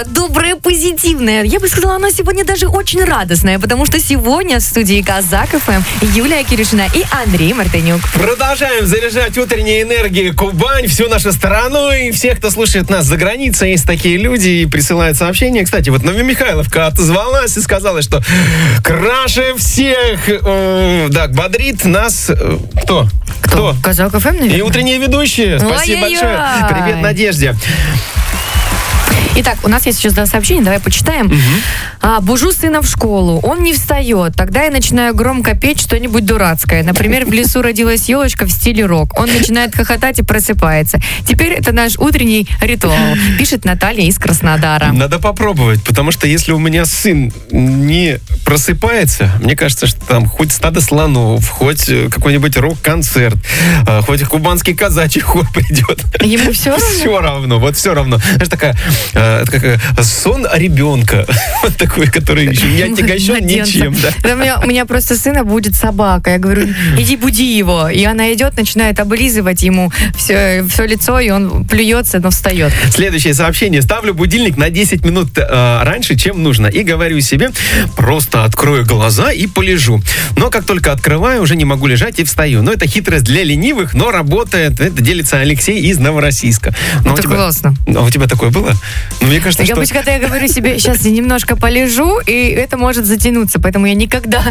Добрая, позитивная. Я бы сказала, она сегодня даже очень радостная, потому что сегодня в студии Казак ФМ Юлия Кирюшина и Андрей Мартынюк. Продолжаем заряжать утренней энергией Кубань, всю нашу страну и всех, кто слушает нас за границей. Есть такие люди и присылают сообщения. Кстати, вот Новомихайловка отозвалась и сказала, что краше всех бодрит нас... Кто? Казак ФМ, наверное? И утренние ведущие. Спасибо большое. Привет, Надежде. Итак, у нас есть сейчас 2 сообщения, давай почитаем. Бужу сына в школу, он не встает. Тогда я начинаю громко петь что-нибудь дурацкое. Например, в лесу родилась елочка в стиле рок. Он начинает хохотать и просыпается. Теперь это наш утренний ритуал, пишет Наталья из Краснодара. Надо попробовать, потому что если у меня сын не просыпается, мне кажется, что там хоть стадо слонов, хоть какой-нибудь рок-концерт, хоть кубанский казачий хор придет. Ему все равно? Все равно, вот все равно. Знаешь, такая сон ребенка, вот такой, который еще не отягощен ничем. Да? У меня просто сына будет собака. Я говорю, иди буди его. И она идет, начинает облизывать ему все лицо, и он плюется, но встает. Следующее сообщение. Ставлю будильник на 10 минут раньше, чем нужно. И говорю себе, просто открою глаза и полежу. Но как только открываю, уже не могу лежать и встаю. Но это хитрость для ленивых, но работает. Это делится Алексей из Новороссийска. Это классно. А у тебя такое было? Ну, мне кажется, что... Обычно, когда я говорю себе, сейчас я немножко полежу, и это может затянуться, поэтому я никогда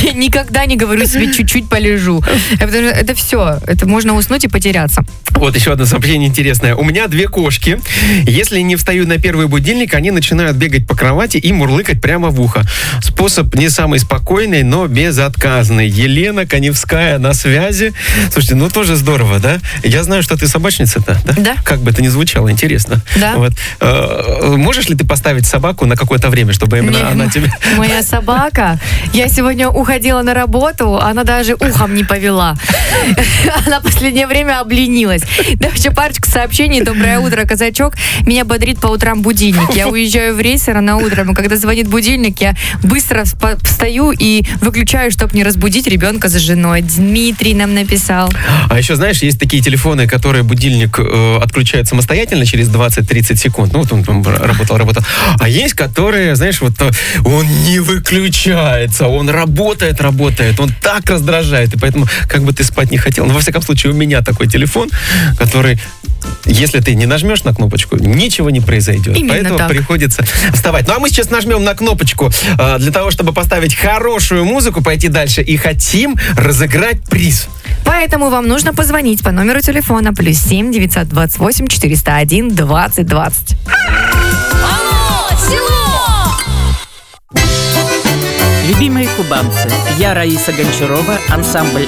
не говорю себе чуть-чуть полежу. Это все, это можно уснуть и потеряться. Вот еще одно сообщение интересное. У меня 2 кошки. Если не встаю на первый будильник, они начинают бегать по кровати и мурлыкать прямо в ухо. Способ не самый спокойный, но безотказный. Елена Коневская на связи. Слушайте, ну тоже здорово, да? Я знаю, что ты собачница-то, да? Да. Как бы это ни звучало, интересно. Да. Вот. Можешь ли ты поставить собаку на какое-то время, чтобы именно она тебе... Моя собака, я сегодня уходила на работу, она даже ухом не повела. Она в последнее время обленилась. Да, еще парочку сообщений. Доброе утро, казачок. Меня бодрит по утрам будильник. Я уезжаю в рейс рано утром, и когда звонит будильник, я быстро встаю и выключаю, чтобы не разбудить ребенка за женой. Дмитрий нам написал. А еще, знаешь, есть такие телефоны, которые будильник отключает самостоятельно через 20-30 секунд. Ну, вот он работал. А есть, которые, знаешь, вот он не выключается, он работает, он так раздражает, и поэтому как бы ты спать не хотел. Но, во всяком случае, у меня такой телефон, который, если ты не нажмешь на кнопочку, ничего не произойдет. Именно поэтому так. Приходится вставать. Ну, а мы сейчас нажмем на кнопочку для того, чтобы поставить хорошую музыку, пойти дальше, и хотим разыграть приз. Поэтому вам нужно позвонить по номеру телефона +7 928 401 20 20. Алло, село! Любимые кубанцы, я Раиса Гончарова, ансамбль